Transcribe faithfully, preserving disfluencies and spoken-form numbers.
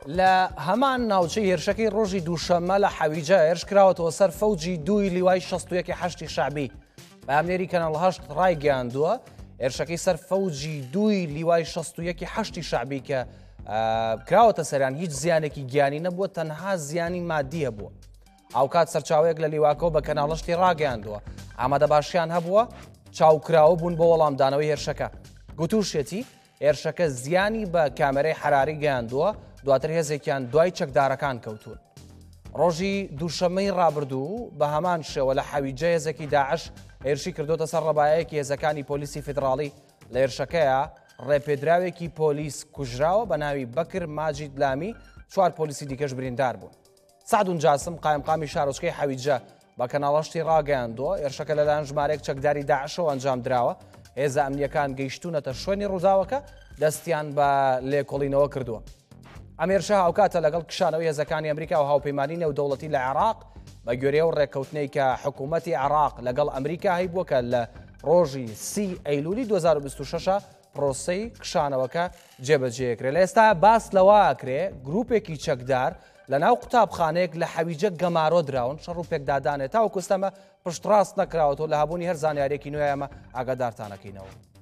لە هەمان ناوچەی هێرشەکەی ڕۆژی دووشەممە لە حەویجە هێرش کراوەتەوە سەر فەوجی دووی لیوای شەست و یەکی هەشتی شعبی بە ئەمنێری کەناڵ هەشت ڕایگەیاندووە هێرشەکەی سەر فەوجی دووی لیوای شەست و یەکی هەشتی شعبی کە کراوەتە سەریان هیچ زیانێکی گیانی نەبووە تەنها زیانی مادیە بووە. ئەو کات سەرچاوەیەک لە لیواکەوە بە کەناڵشتی ڕاگەیاندووە ئامادە باشیان هەبووە چاوکراوە بوون بۆ وەڵامدانەوەی هێرشەکە. گوتوشێتی هێرشەکە زیانی بە کامێرەی حراری گەیاندووە دواتر هێزێکیان دوای چەکدارەکان کەوتون. ڕۆژی دووشەممەی ڕابردوو بە هەمان شێوە لە حەویجە هێزێکی داعش هێرشی کردوتە سەر ڕەبایەکی هێزەکانی پۆلیسی فیدراڵی لە هێرشەکەیە ڕێپێدراوێکی پۆلیس کوژراوە بە ناوی بەکر ماجید لامی چوار پۆلیسی دیکەش بریندار بوون. سعدون جاسم قایمقامی شارۆچکەی حەویجە بە کەناڵەشتی ڕاگەیاندووە هێرشەکە لەلایەن ژمارەیەک چەکداری داعشەوە ئەنجام درراوە. هێزە ئەمنیەکان گەیشتونەتە شوێنی ڕووداوەکە دەستیان بە لێکۆڵینەوە کردووە. ئەمێرشە هاوکاتە لەگەڵ کشانەوەی هێزەکانی ئەمریکا و هاوپەیمانی نێودەوڵەتی لە عێراق بە گوێرەی و ڕێککەوتنەی کە حکوومەتی عێراق لەگەڵ ئەمریکا هەیبووە کە لە ڕۆژی سی ئەیلولی دوو هەزار و بیست و شەش پرۆسەی کشانەوەکە جێبەجێکرێت. لە ئێستا باس لەواکرێ گروپێکی چەکدار لە ناو قوتابخانەیەک لە حەویجە گەمارۆ دراون شەڕ و پێکدادانێت تاوەکو ئێستامە پشتڕاست نەکراوەتەوە لە هەبوونی هەر زانیارێکی نوێیە ئەمە ئاگادارتانەکەینەوە.